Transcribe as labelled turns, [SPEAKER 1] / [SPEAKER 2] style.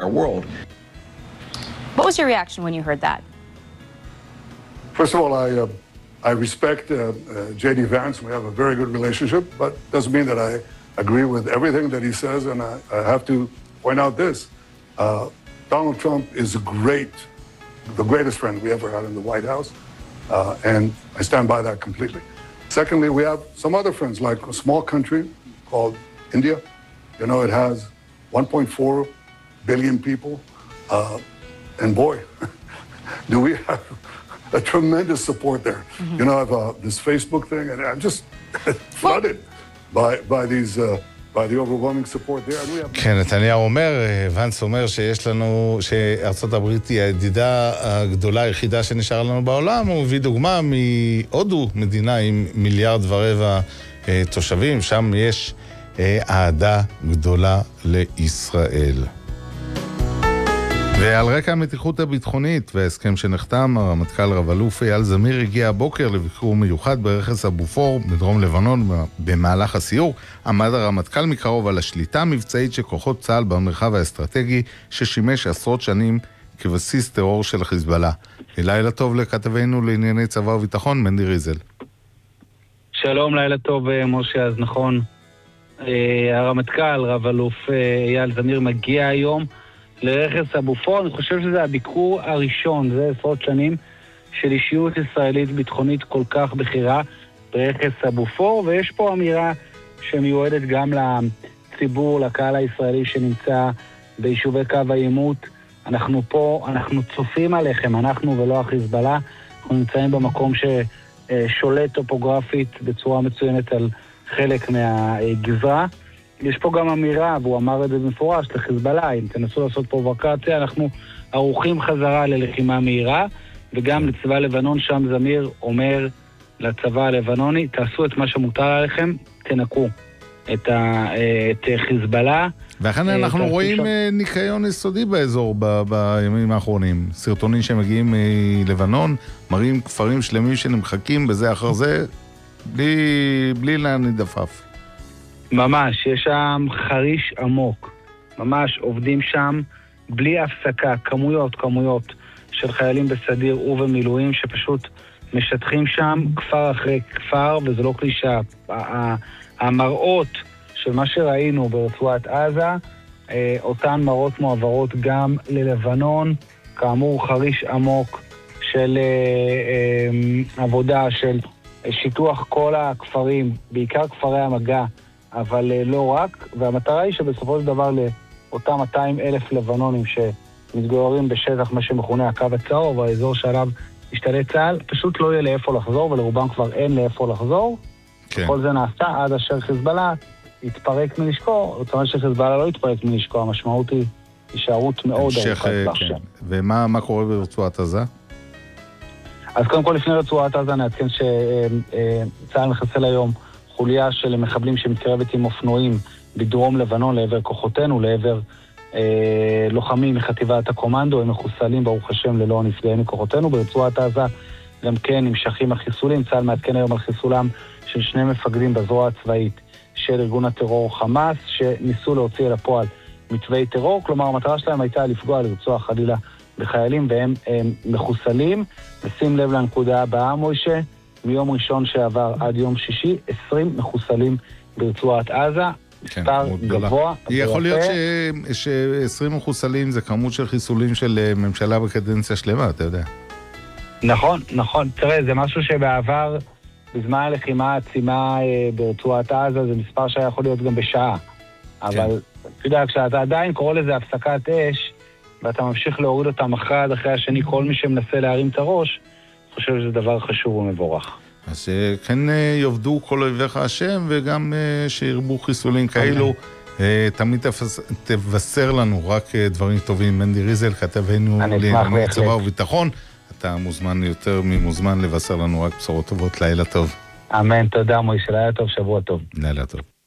[SPEAKER 1] our world.
[SPEAKER 2] What was your reaction when you heard that?
[SPEAKER 3] First of all, I respect J.D. Vance. We have a very good relationship, but doesn't mean that I agree with everything that he says, and I have to point out this. Donald Trump is the greatest friend we ever had in the White House, and I stand by that completely. Secondly, we have some other friends, like a small country called India. You know, it has 1.4 billion people, and boy, do we have a tremendous support there. Mm-hmm. You know, I have this Facebook thing, and I'm just flooded by the overwhelming support there. And we have...
[SPEAKER 4] כן, נתניהו אומר, ונס אומר שארצות הברית היא הידידה הגדולה היחידה שנשאר לנו בעולם. הוא הביא דוגמה מהודו, מדינה עם 1.25 מיליארד תושבים, שם יש אהדה גדולה לישראל. ועל רקע המתיחות הביטחונית וההסכם שנחתם, הרמטכ"ל רב-אלוף אייל זמיר הגיע הבוקר לביקור מיוחד ברכס הבופור בדרום לבנון. במהלך הסיור עמד הרמטכ"ל מקרוב על השליטה המבצעית של כוחות צה"ל במרחב האסטרטגי ששימש עשרות שנים כבסיס טרור של חיזבאללה. לילה טוב לכתבנו לענייני צבא וביטחון, מנדי ריזל.
[SPEAKER 5] שלום, לילה טוב משה. אז נכון, הרמטכ"ל רב-אלוף אייל זמיר מגיע היום לרכס הבופור. אני חושב שזה הביקור הראשון, זה עשרות שנים, של אישיות ישראלית ביטחונית כל כך בכירה ברכס הבופור, ויש פה אמירה שמיועדת גם לציבור, לקהל הישראלי שנמצא ביישובי קו העימות. אנחנו פה, אנחנו צופים עליכם, אנחנו ולא החיזבאללה. אנחנו נמצאים במקום ששולט טופוגרפית בצורה מצוינת על חלק מהגזרה. יש פה גם אמירה, והוא אמר את זה במפורש, לחיזבאללה, אם תנסו לעשות פרובוקציה, אנחנו ערוכים חזרה ללחימה מהירה, וגם לצבא לבנון, שם זמיר אומר לצבא הלבנוני, תעשו את מה שמוטל עליכם, תנקו את חיזבאללה. ואכן אנחנו רואים ניקיון יסודי באזור בימים האחרונים. סרטונים שמגיעים מלבנון, מראים כפרים שלמים שנמחקים בזה אחר זה, בלי להנידפף. ממש, יש שם חריש עמוק. ממש עובדים שם בלי הפסקה, כמויות של חיילים בסדיר ובמילואים שפשוט משטחים שם כפר אחרי כפר, וזה לא קלישה. המראות של מה שראינו ברצועת עזה, אותן מראות מועברות גם ללבנון, כאמור חריש עמוק של עבודה, של שיטוח כל הכפרים, בעיקר כפרי המגע, אבל לא רק, והמטרה היא שבסופו של דבר לאותם 200,000 לבנונים שמתגוררים בשטח מה שמכונה הקו הצהוב, האזור שעליו השתלט צה"ל, פשוט לא יהיה לאיפה לחזור, ולרובם כבר אין לאיפה לחזור. כן. כל זה נעשה עד אשר חיזבאללה יתפרק מנשקו. זאת אומרת שחיזבאללה לא יתפרק מנשקו, המשמעות היא הישארות מאוד ארוכת טווח שם.
[SPEAKER 4] ומה קורה ברצועת עזה?
[SPEAKER 5] אז קודם כל לפני רצועת עזה נעדכן שצה"ל מחסל היום חוליה של מחבלים שמתקרבת עם אופנועים בדרום לבנון לעבר כוחותינו, לעבר לוחמים מחטיבת הקומנדו. הם מחוסלים ברוך השם ללא נפגעים מכוחותינו. ברצועת עזה גם כן נמשכים החיסולים. צה"ל מעדכן היום על חיסולם של 2 מפקדים בזרוע הצבאית של ארגון הטרור חמאס, שניסו להוציא אל הפועל מתווי טרור. כלומר המטרה שלהם הייתה לפגוע, לרצוח חלילה בחיילים, והם מחוסלים. ושים לב לנקודה הבאה מוישה, מיום ראשון שעבר עד יום שישי, 20 מחוסלים ברצועת עזה, מספר גבוה.
[SPEAKER 4] יכול להיות ש20 מחוסלים זה כמות של חיסולים של ממשלה בקדנציה שלמה, אתה יודע.
[SPEAKER 5] נכון. תראה, זה משהו שבעבר, בזמן הלחימה העצימה ברצועת עזה, זה מספר שהיה יכול להיות גם בשעה. אבל, אתה יודע, כשאתה עדיין קורא לזה הפסקת אש, ואתה ממשיך להוריד אותם אחד אחרי השני, כל מי שמנסה להרים את הראש, חושב שזה דבר חשוב ומבורך. אז
[SPEAKER 4] כן יובדו כל אויביך השם, וגם שירבו חיסולים כאלו. תמיד תבשר לנו רק דברים טובים. מנדי ריזל, כתבנו לענייני צבא וביטחון. אתה מוזמן יותר ממוזמן לבשר לנו רק בשורות טובות. לילה טוב.
[SPEAKER 5] אמן, תודה מוישה, לילה טוב, שבוע טוב.
[SPEAKER 4] לילה טוב.